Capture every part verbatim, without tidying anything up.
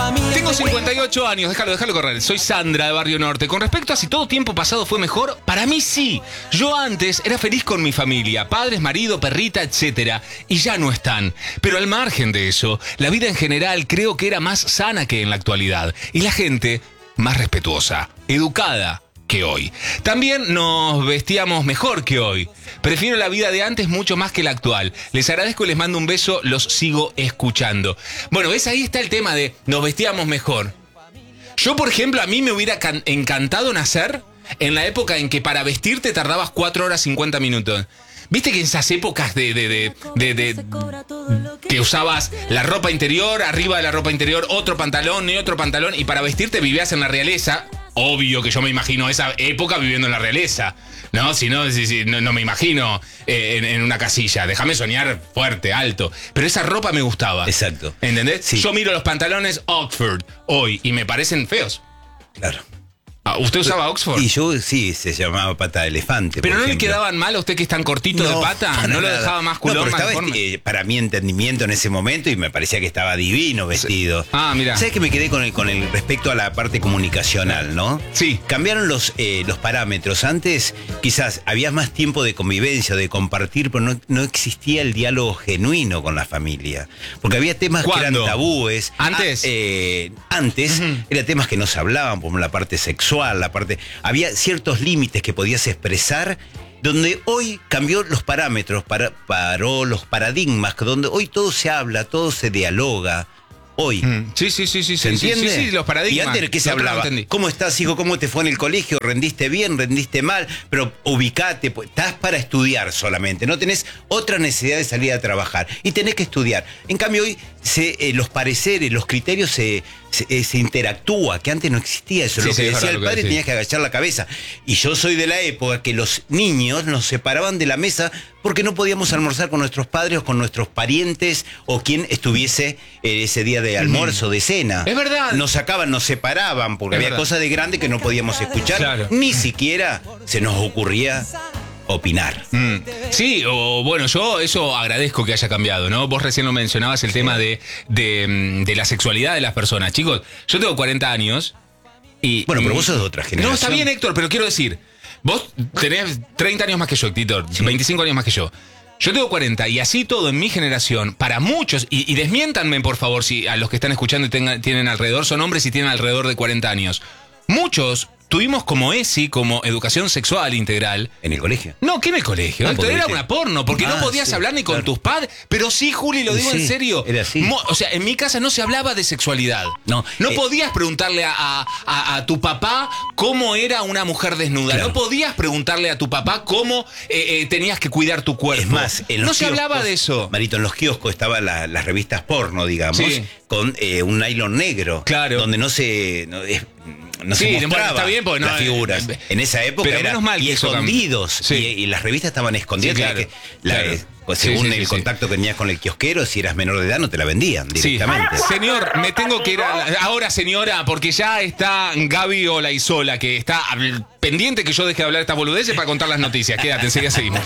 Tengo cincuenta y ocho años, déjalo, déjalo correr. Soy Sandra de Barrio Norte. Con respecto a si todo tiempo pasado fue mejor, para mí sí. Yo antes era feliz con mi familia, padres, marido, perrita, etcétera, y ya no están. Pero al margen de eso, la vida en general creo que era más sana que en la actualidad. Y la gente más respetuosa, educada que hoy. También nos vestíamos mejor que hoy. Prefiero la vida de antes mucho más que la actual. Les agradezco y les mando un beso, los sigo escuchando. Bueno, ves, ahí está el tema de nos vestíamos mejor. Yo, por ejemplo, a mí me hubiera can- encantado nacer en la época en que para vestirte tardabas cuatro horas cincuenta minutos. ¿Viste que en esas épocas de, de, de, de, de, de que usabas la ropa interior, arriba de la ropa interior otro pantalón y otro pantalón, y para vestirte vivías en la realeza? Obvio que yo me imagino esa época viviendo en la realeza, ¿no? Si no, si, si, no, no me imagino eh, en, en una casilla. Déjame soñar fuerte, alto. Pero esa ropa me gustaba. Exacto. ¿Entendés? Sí. Yo miro los pantalones Oxford hoy y me parecen feos. Claro. Ah, ¿usted usaba Oxford? Y yo sí, se llamaba pata de elefante. ¿Pero por no ejemplo. le quedaban mal a usted que es tan cortito No, de pata? para ¿No lo nada. dejaba más No, culón, pero más estaba, deforme? eh, para mi entendimiento en ese momento, y me parecía que estaba divino vestido. Ah, mira. ¿Sabes que me quedé con el, con el respecto a la parte comunicacional, no? Sí. Cambiaron los, eh, los parámetros. Antes quizás había más tiempo de convivencia, de compartir, pero no, no existía el diálogo genuino con la familia. Porque había temas ¿Cuándo? que eran tabúes. ¿Antes? Ah, eh, antes Uh-huh. eran temas que no se hablaban, como la parte sexual, la parte... Había ciertos límites que podías expresar, donde hoy cambió los parámetros, para, paró los paradigmas, donde hoy todo se habla, todo se dialoga. Hoy. Mm. Sí, sí, sí, sí. ¿Se sí, entiende? Sí, sí, los paradigmas. Y antes de qué se Lo otro no hablaba. entendí. ¿Cómo estás, hijo? ¿Cómo te fue en el colegio? ¿Rendiste bien? ¿Rendiste mal? Pero ubicate, pues, estás para estudiar solamente. No tenés otra necesidad de salir a trabajar. Y tenés que estudiar. En cambio, hoy se, eh, los pareceres, los criterios se, se, eh, se interactúa, que antes no existía eso. Sí, lo sí, que es decía verdad el lo que padre, decís. tenías que agachar la cabeza. Y yo soy de la época que los niños nos separaban de la mesa porque no podíamos almorzar con nuestros padres o con nuestros parientes o quien estuviese eh, ese día de almuerzo, de cena. Es verdad. Nos sacaban, nos separaban, porque Es había verdad. cosas de grande que no podíamos escuchar. Claro. Ni siquiera se nos ocurría opinar. Mm. Sí, o bueno, yo eso agradezco que haya cambiado, ¿no? Vos recién lo mencionabas, el tema de, de, de la sexualidad de las personas. Chicos, yo tengo cuarenta años y... Bueno, pero y- vos sos de otra generación. No, está bien, Héctor, pero quiero decir, vos tenés treinta años más que yo, Héctor, veinticinco años más que yo. Yo tengo cuarenta y así todo en mi generación, para muchos, y, y desmiéntanme por favor si a los que están escuchando y tengan, tienen alrededor, son hombres y tienen alrededor de cuarenta años. Muchos tuvimos como E S I, como educación sexual integral. En el colegio. No, ¿qué en el colegio? Ah, Héctor, porque era viste- una porno, porque no Ah, podías sí, hablar ni con claro. tus padres. Pero sí, Juli, lo Y digo sí, en serio. era así. Mo- o sea, en mi casa no se hablaba de sexualidad. No, No eh, podías preguntarle a, a- a- a tu papá cómo era una mujer desnuda. Claro. No podías preguntarle a tu papá cómo eh, eh, tenías que cuidar tu cuerpo. Es más, en los no se hablaba kioscos, de eso. Marito, en los kioscos estaban la- las revistas porno, digamos, Sí. con eh, un nylon negro. Claro. Donde no se... No, es- no Sí, se bueno, mostraba está bien, porque no, las figuras. eh, En esa época pero era menos mal y que eso cambió. escondidos. Sí. Y, y las revistas estaban escondidas. Sí, claro, que la- claro. eh, pues, Sí, según sí, el sí, sí. contacto que tenías con el kiosquero, si eras menor de edad, no te la vendían Sí. directamente. Señor, me tengo que ir a la- ahora, señora, porque ya está Gaby Olaizola, que está al- pendiente que yo deje de hablar estas boludeces para contar las noticias. Quédate, enseguida seguimos.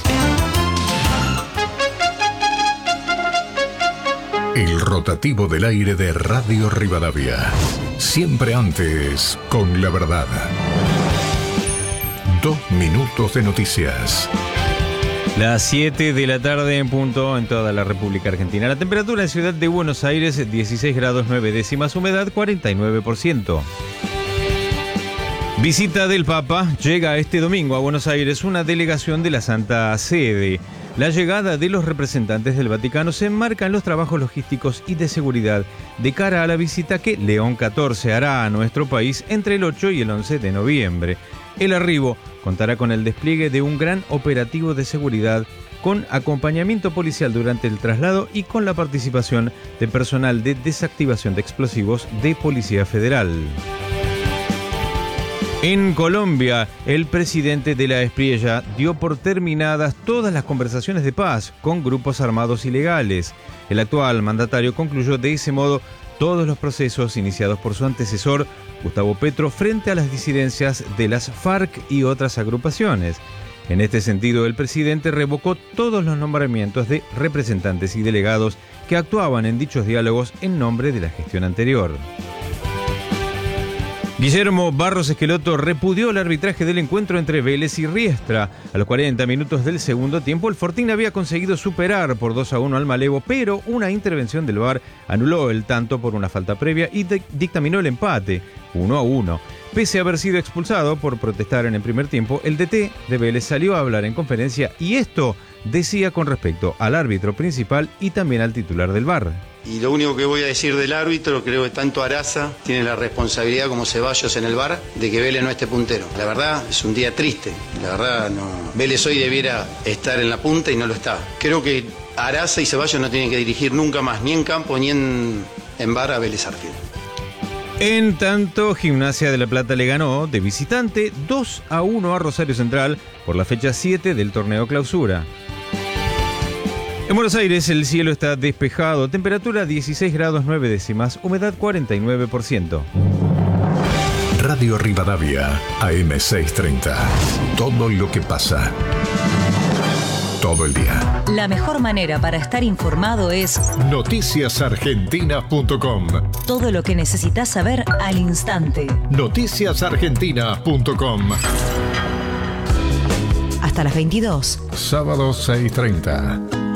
El rotativo del aire de Radio Rivadavia. Siempre antes, con la verdad. Dos minutos de noticias. Las siete de la tarde en punto en toda la República Argentina. La temperatura en Ciudad de Buenos Aires, dieciséis grados nueve décimas, humedad cuarenta y nueve por ciento. Visita del Papa. Llega este domingo a Buenos Aires una delegación de la Santa Sede. La llegada de los representantes del Vaticano se enmarca en los trabajos logísticos y de seguridad de cara a la visita que León catorce hará a nuestro país entre el ocho y el once de noviembre. El arribo contará con el despliegue de un gran operativo de seguridad con acompañamiento policial durante el traslado y con la participación de personal de desactivación de explosivos de Policía Federal. En Colombia, el presidente de la Espriella dio por terminadas todas las conversaciones de paz con grupos armados ilegales. El actual mandatario concluyó de ese modo todos los procesos iniciados por su antecesor, Gustavo Petro, frente a las disidencias de las FARC y otras agrupaciones. En este sentido, el presidente revocó todos los nombramientos de representantes y delegados que actuaban en dichos diálogos en nombre de la gestión anterior. Guillermo Barros Esqueloto repudió el arbitraje del encuentro entre Vélez y Riestra. A los cuarenta minutos del segundo tiempo, el Fortín había conseguido superar por dos a uno al Malevo, pero una intervención del V A R anuló el tanto por una falta previa y dictaminó el empate, uno a uno. Pese a haber sido expulsado por protestar en el primer tiempo, el D T de Vélez salió a hablar en conferencia y esto decía con respecto al árbitro principal y también al titular del V A R. Y lo único que voy a decir del árbitro, creo que tanto Araza tiene la responsabilidad como Ceballos en el V A R de que Vélez no esté puntero. La verdad es un día triste, la verdad no. Vélez hoy debiera estar en la punta y no lo está. Creo que Araza y Ceballos no tienen que dirigir nunca más, ni en campo ni en, en V A R a Vélez Arfield. En tanto, Gimnasia de La Plata le ganó de visitante dos a uno a Rosario Central por la fecha siete del torneo Clausura. En Buenos Aires el cielo está despejado, temperatura dieciséis grados nueve décimas, humedad cuarenta y nueve por ciento. Radio Rivadavia, A M seiscientos treinta. Todo lo que pasa. Todo el día. La mejor manera para estar informado es noticias argentinas punto com. Todo lo que necesitas saber al instante. noticias argentinas punto com. Hasta las veintidós. Sábado seis treinta.